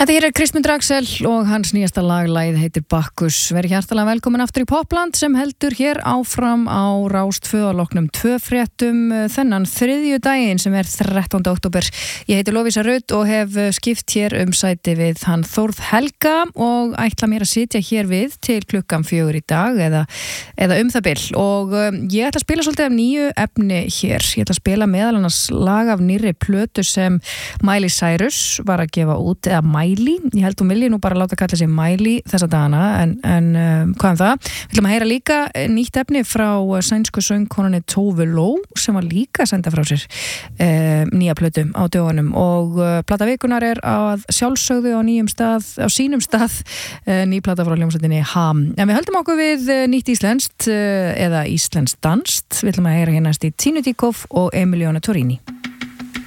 Þetta hér Kristmund Draxel og hans nýjasta lagið heitir Bakkus. Verið hjartalega velkomin aftur í Popland sem heldur hér áfram á Rás 2 að loknum 2 fréttum þennan þriðjudaginn sem 13. október. Ég heiti Lovísa Rutt og hef skipt hér sæti við hann Þórð Helga og ætla mér að sitja hér við til klukkan 4 í dag eða það bil. Og ég ætla að spila svolítið af nýju efni hér. Ég ætla að spila meðal annars lag af nýrri plötu sem Miley Cyrus var að gefa út, eða Miley, ég held hún vilji nú bara láta kalla sig Miley þessa dagana en hvað það? Við ætlum að heyra líka nýtt efni frá sænsku söngkonunni Tove Lo sem var líka að senda frá sér nýja plötu á dögunum og plata vikunar að sjálfsögðu á sínum stað ný plata frá hljómsveitinni Ham. En við höldum okkur við nýtt íslenskt eða íslenskt danskt. Við ætlum að heyra hérna Tínu Díkov og Emiliana Torini.